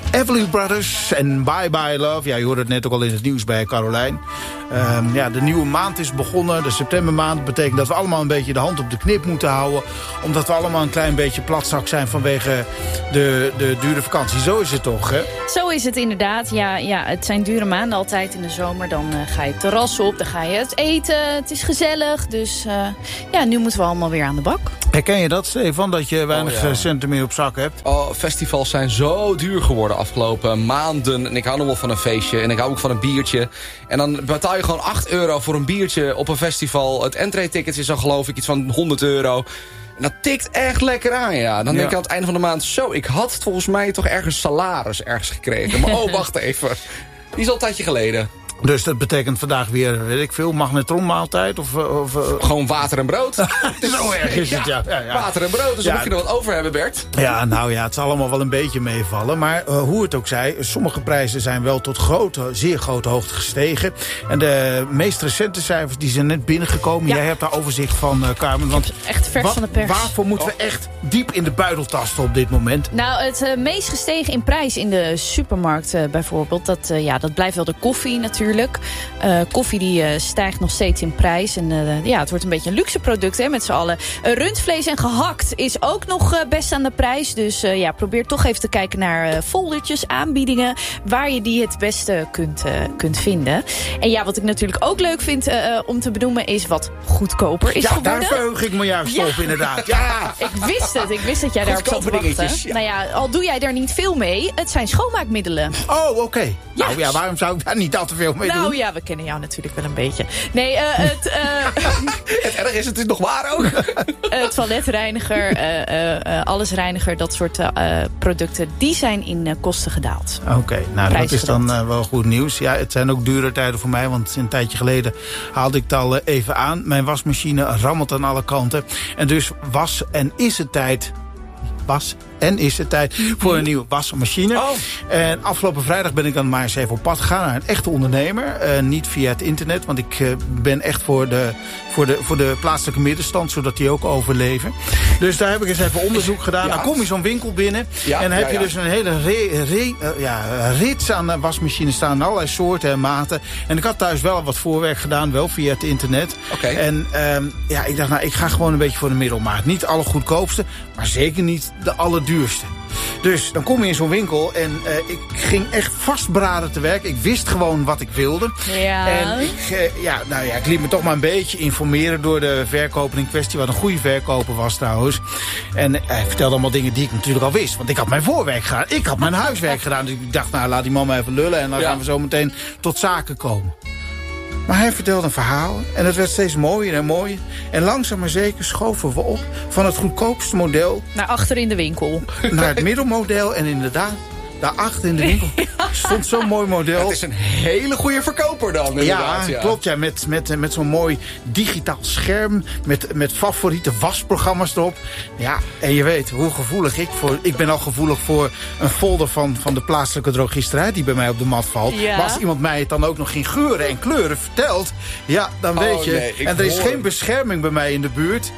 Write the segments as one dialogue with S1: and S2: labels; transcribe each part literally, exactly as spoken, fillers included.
S1: Everly Brothers en Bye Bye Love. Ja, je hoorde het net ook al in het nieuws bij Carolijn. Um, ja, de nieuwe maand is begonnen. De septembermaand betekent dat we allemaal een beetje de hand op de knip moeten houden. Omdat we allemaal een klein beetje platzak zijn vanwege de, de dure vakantie. Zo is het toch, hè?
S2: Zo is het inderdaad. Ja, ja, het zijn dure maanden altijd in de zomer. Dan uh, ga je het terras op, dan ga je het eten. Het is gezellig. Dus uh, ja, nu moeten we allemaal weer aan de bak.
S1: Herken je dat, Stefan, dat je weinig
S3: oh, ja.
S1: centen meer op zak hebt?
S3: Oh, festivals zijn zo duur geworden afgelopen maanden. En ik hou nog wel van een feestje. En ik hou ook van een biertje. En dan betaal je gewoon acht euro voor een biertje op een festival. Het entree-ticket is dan geloof ik iets van honderd euro. En dat tikt echt lekker aan, ja. Dan denk
S1: ja.
S3: je aan het einde van de maand... Zo, ik had volgens mij toch ergens salaris ergens gekregen. Maar oh, wacht even. Die is al een tijdje geleden.
S1: Dus dat betekent vandaag weer, weet ik veel, magnetronmaaltijd? Of, of, uh...
S3: Gewoon water en brood.
S1: Zo erg is het, ja. ja, ja.
S3: Water en brood, dus
S1: ja.
S3: moet je er wat over hebben, Bert.
S1: Ja, nou ja, het zal allemaal wel een beetje meevallen. Maar uh, hoe het ook zij, sommige prijzen zijn wel tot grote, zeer grote hoogte gestegen. En de meest recente cijfers die zijn net binnengekomen. Ja. Jij hebt daar overzicht van, uh, Carmen. Want
S2: echt vers
S1: wat,
S2: van de pers.
S1: Waarvoor moeten we echt diep in de buidel tasten op dit moment?
S2: Nou, het uh, meest gestegen in prijs in de supermarkt uh, bijvoorbeeld... Dat, uh, ja, dat blijft wel de koffie natuurlijk... Uh, koffie die uh, stijgt nog steeds in prijs. En uh, ja, het wordt een beetje een luxe product hè, met z'n allen. Uh, rundvlees en gehakt is ook nog uh, best aan de prijs. Dus uh, ja, probeer toch even te kijken naar uh, foldertjes, aanbiedingen... waar je die het beste kunt, uh, kunt vinden. En ja, wat ik natuurlijk ook leuk vind uh, om te benoemen... is wat goedkoper is
S1: ja,
S2: geworden.
S1: Ja, daar verheug ik me juist ja. op inderdaad. Ja.
S2: Ik wist het, ik wist dat jij daarop zat te wachten. Ja. Nou ja, al doe jij daar niet veel mee, het zijn schoonmaakmiddelen.
S1: Oh, oké. Okay.
S2: Ja.
S1: Nou ja, waarom zou ik daar niet al te veel mee
S2: nou,
S1: doen?
S2: Nou ja, we kennen jou natuurlijk wel een beetje. Nee, uh, het... Uh,
S3: het erg is, het is nog waar ook.
S2: uh, toiletreiniger, uh, uh, uh, allesreiniger, dat soort uh, producten... die zijn in uh, kosten gedaald.
S1: Oké, okay, nou dat is dan uh, wel goed nieuws. Ja, het zijn ook dure tijden voor mij, want een tijdje geleden haalde ik het al uh, even aan. Mijn wasmachine rammelt aan alle kanten. En dus was en is het tijd... Was en is het tijd voor een nieuwe wasmachine.
S3: Oh.
S1: En afgelopen vrijdag ben ik dan maar eens even op pad gegaan naar een echte ondernemer. Uh, niet via het internet, want ik uh, ben echt voor de, voor, de, voor de plaatselijke middenstand, zodat die ook overleven. Dus daar heb ik eens even onderzoek gedaan. Ja. Dan kom je zo'n winkel binnen ja, en dan heb ja, ja. je dus een hele re, re, uh, ja, rits aan uh, wasmachines staan. Allerlei soorten en maten. En ik had thuis wel wat voorwerk gedaan, wel via het internet.
S3: Okay.
S1: En um, ja, ik dacht, nou, ik ga gewoon een beetje voor de middelmaat. Niet de allergoedkoopste, maar zeker niet de allerduurste. Dus dan kom je in zo'n winkel en uh, ik ging echt vastberaden te werk. Ik wist gewoon wat ik wilde.
S2: Ja.
S1: En ik, uh, ja, nou ja, ik liet me toch maar een beetje informeren door de verkoper in kwestie. Wat een goede verkoper was trouwens. En uh, hij vertelde allemaal dingen die ik natuurlijk al wist. Want ik had mijn voorwerk gedaan. Ik had mijn huiswerk gedaan. Dus ik dacht, nou laat die man maar even lullen. En dan ja. gaan we zo meteen tot zaken komen. Maar hij vertelde een verhaal en het werd steeds mooier en mooier. En langzaam maar zeker schoven we op van het goedkoopste model...
S2: naar achter in de winkel.
S1: Naar het middelmodel en inderdaad, daarachter in de winkel stond zo'n mooi model.
S3: Het is een hele goede verkoper dan, inderdaad.
S1: Ja,
S3: ja.
S1: klopt. Ja, met, met, met zo'n mooi digitaal scherm. Met, met favoriete wasprogramma's erop. Ja, en je weet hoe gevoelig ik voor... Ik ben al gevoelig voor een folder van, van de plaatselijke drogisterij... die bij mij op de mat valt.
S2: Ja.
S1: Maar als iemand mij het dan ook nog in geuren en kleuren vertelt... ja, dan weet
S3: oh,
S1: je...
S3: Nee,
S1: en er is
S3: hoor.
S1: geen bescherming bij mij in de buurt...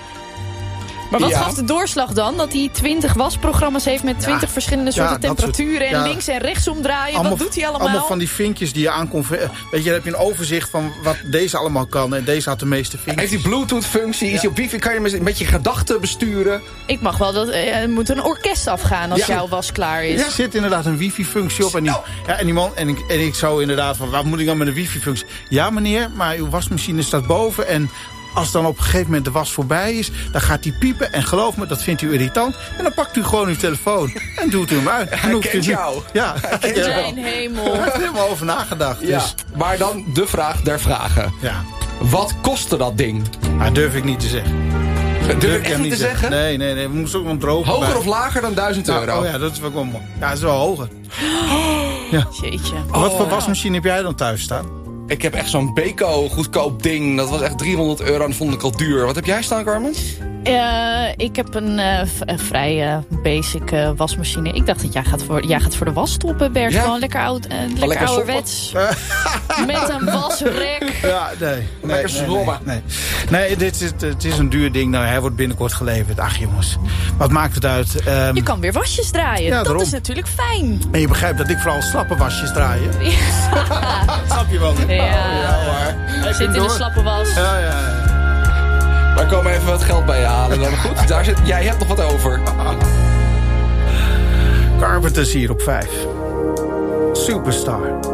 S2: Maar wat
S3: ja.
S2: gaf de doorslag dan? Dat hij twintig wasprogramma's heeft met twintig ja. verschillende soorten
S1: ja,
S2: temperaturen...
S1: soort,
S2: en
S1: ja.
S2: links en rechts omdraaien. Allemaal, wat doet hij allemaal?
S1: Allemaal van die vinkjes die je aan kon... Weet je, dan heb je een overzicht van wat deze allemaal kan. En deze had de meeste vinkjes.
S3: Heeft die Bluetooth-functie? Ja. Is die op wifi? Kan je met, met je gedachten besturen?
S2: Ik mag wel dat... Er moet een orkest afgaan als ja. jouw was klaar is.
S1: Er zit inderdaad een wifi-functie op. En die, ja, en die man... En ik, en ik zou inderdaad van... Wat moet ik dan met een wifi-functie? Ja, meneer, maar uw wasmachine staat boven... en als dan op een gegeven moment de was voorbij is... dan gaat hij piepen en geloof me, dat vindt u irritant. En dan pakt u gewoon uw telefoon en doet u hem uit.
S3: Hij kent jou.
S1: Ja,
S2: hij kent mijn hemel.
S1: Daar heb ik helemaal over nagedacht.
S3: Ja.
S1: Dus.
S3: Maar dan de vraag der vragen.
S1: Ja.
S3: Wat kostte dat ding?
S1: Dat durf ik niet te zeggen.
S3: Durf, durf ik echt niet te zeggen? zeggen?
S1: Nee, nee, nee. We moesten ook nog droog.
S3: Hoger
S1: bij.
S3: of lager dan duizend euro?
S1: Nou, oh ja, dat is wel mooi. Ja, dat is wel hoger.
S2: Ja. Jeetje.
S1: Oh, wat voor
S2: wow.
S1: wasmachine heb jij dan thuis staan?
S3: Ik heb echt zo'n Beko goedkoop ding. Dat was echt driehonderd euro en dat vond ik al duur. Wat heb jij staan, Carmen?
S2: Uh, ik heb een, uh, v- een vrij uh, basic uh, wasmachine. Ik dacht dat jij gaat voor, jij gaat voor de was stoppen, Bert. Ja? Gewoon lekker, oud, uh, lekker, lekker ouderwets. Met een wasrek.
S1: Ja, nee. nee
S3: lekker
S1: nee, nee, nee. nee dit is, het is een duur ding. Nou, hij wordt binnenkort geleverd. Ach jongens, wat maakt het uit? Um,
S2: je kan weer wasjes draaien. Ja, dat daarom. Is natuurlijk fijn.
S1: En je begrijpt dat ik vooral slappe wasjes draai. Ja. Dat snap je wel.
S2: Ja, ja maar. Zit in door. Een slappe was.
S1: Ja, ja, ja.
S3: Daar komen even wat geld bij je halen. Dan goed, daar zit, jij hebt nog wat over.
S1: Carpenters hier op vijf. Superstar.